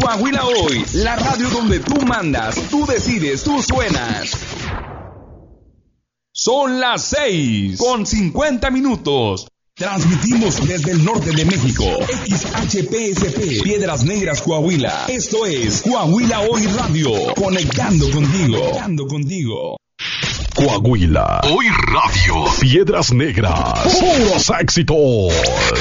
Coahuila Hoy, la radio donde tú mandas, tú decides, tú suenas. Son las 6:50. Transmitimos desde el norte de México, XHPSP, Piedras Negras, Coahuila. Esto es Coahuila Hoy Radio, conectando contigo. Coahuila Hoy Radio, Piedras Negras, puros éxitos.